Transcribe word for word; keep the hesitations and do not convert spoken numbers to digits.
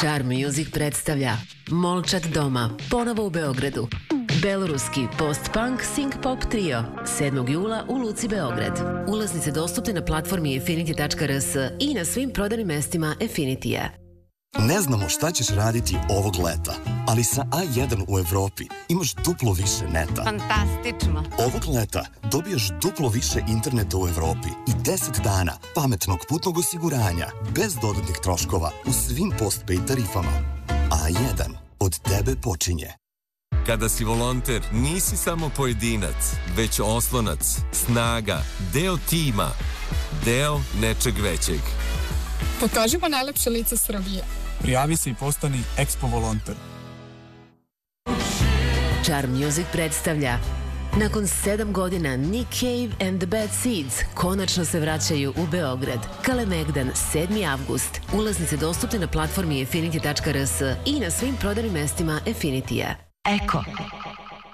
Čar Music predstavlja Molčat doma, ponovo u Beogradu. Beloruski post-punk sync-pop trio, sedmog jula u Luci Beograd. Ulaznice dostupne na platformi Affinity tačka r s i na svim prodajnim mestima Affinity-a. Ne znamo šta ćeš raditi ovog leta, ali sa A jedan u Evropi imaš duplo više neta. Fantastično. Ovog leta dobijaš duplo više interneta u Evropi i deset dana pametnog putnog osiguranja bez dodatnih troškova u svim postpaid tarifama. A jedan od tebe počinje. Kada si volonter, nisi samo pojedinac, već oslonac, snaga, deo tima, deo nečeg većeg. Pokažimo najlepše lice Srbije. Prijavi se i postani Expo volonter. Čar Music predstavlja nakon sedam godina Nick Cave and the Bad Seeds konačno se vraćaju u Beograd. Kalemegdan, sedmi avgust. Ulaznice dostupne na platformi Affinity tačka r s i na svim prodajnim mestima Affinity-a. Eko.